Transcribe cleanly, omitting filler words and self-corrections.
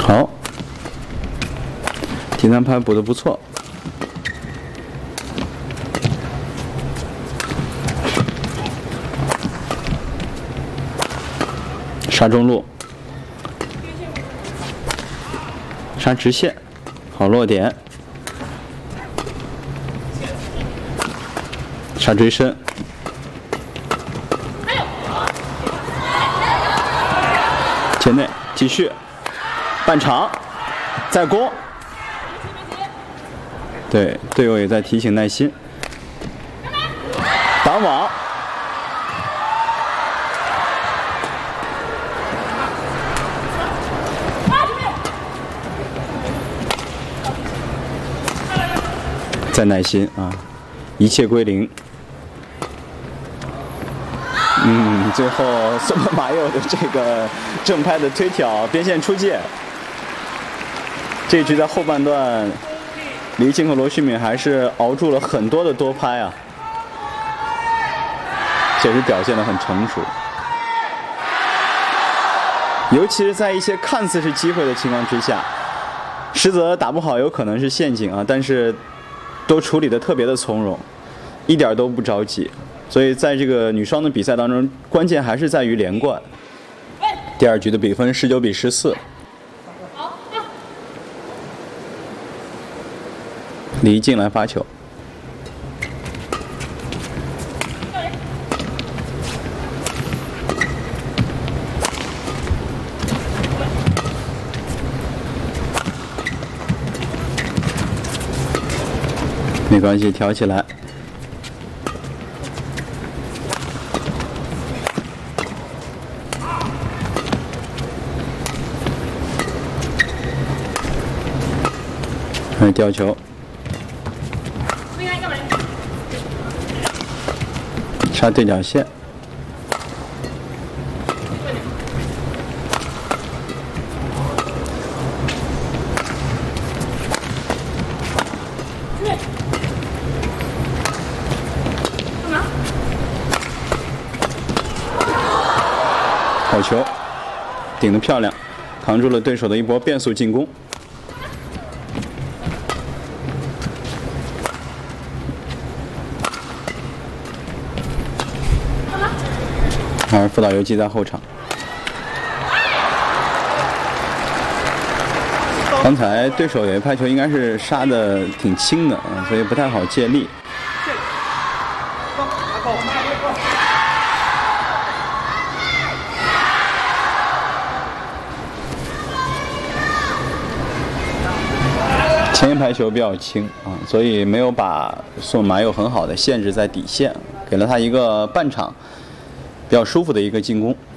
好，第3拍补得不错。杀中路，杀直线，好落点，杀追身，前内继续，半场，再攻，对，队友也在提醒耐心，挡网。 再耐心啊，一切归零。最后苏本马佑的这个正拍的推挑边线出界。这一局在后半段，黎静和罗旭敏还是熬住了很多的多拍啊，确实表现得很成熟。尤其是在一些看似是机会的情况之下，实则打不好有可能是陷阱啊，但是。 都处理得特别的从容，一点都不着急，所以在这个女双的比赛当中，关键还是在于连贯。第2局的比分19比14。李静来发球，没关系，挑起来。还吊球，杀对角线。 好球，顶得漂亮，扛住了对手的一波变速进攻。还是福岛由纪在后场。刚才对手有一拍球应该是杀的挺轻的啊，所以不太好借力。 前一排球比较轻啊，所以没有把宋马佑很好的限制在底线，给了他一个半场比较舒服的一个进攻。